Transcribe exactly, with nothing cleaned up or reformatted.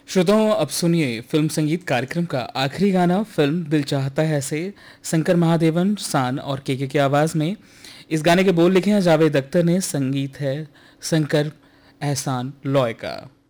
श्रोताओं, अब सुनिए फिल्म संगीत कार्यक्रम का आखिरी गाना फिल्म दिल चाहता है से शंकर महादेवन, शान और केके की आवाज़ में। इस गाने के बोल लिखे हैं जावेद अख्तर ने, संगीत है शंकर एहसान लॉय का।